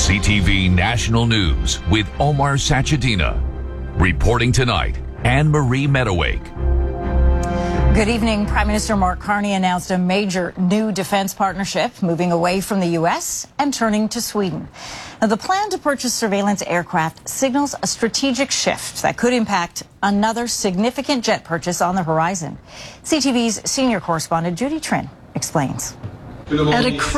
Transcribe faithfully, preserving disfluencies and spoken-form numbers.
C T V National News with Omar Sachedina. Reporting tonight, Anne-Marie Meadowake. Good evening. Prime Minister Mark Carney announced a major new defense partnership, moving away from the U S and turning to Sweden. Now, the plan to purchase surveillance aircraft signals a strategic shift that could impact another significant jet purchase on the horizon. C T V's senior correspondent Judy Trinh explains. At a